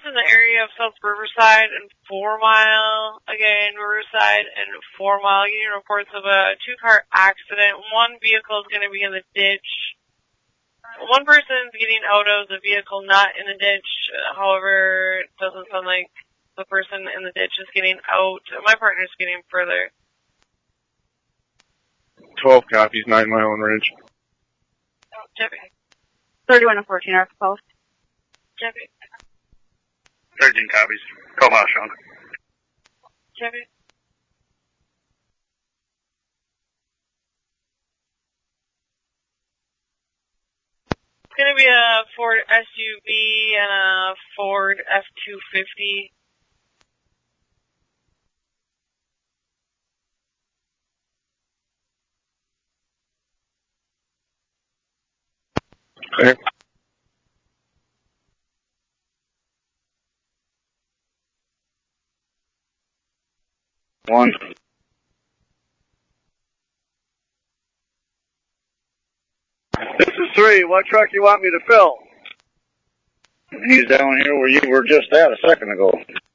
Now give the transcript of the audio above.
in the area of South Riverside and 4 Mile, again, Riverside and 4 Mile, getting reports of a 2-car accident. One vehicle is going to be in the ditch. One person's getting out of the vehicle, not in the ditch. However, it doesn't sound like the person in the ditch is getting out. My partner's getting further. 12 copies, 9 Mile and Ridge. Jeffy. 31 and 14 are exposed. Jeffy. 13 copies. 12 Mile Sean. Jeffy. It's going to be a Ford SUV and a Ford F-250. Clear. One. This is 3. What truck you want me to fill? He's down here where you were just at a second ago.